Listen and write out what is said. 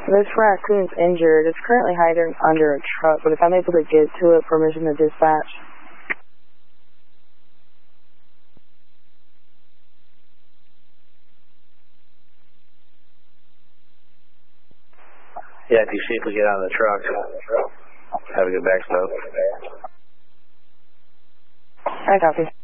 This raccoon's injured. It's currently hiding under a truck, but if I'm able to get to it, permission to dispatch. Yeah, if you safely get out of the truck, have a good back smoke. I copy.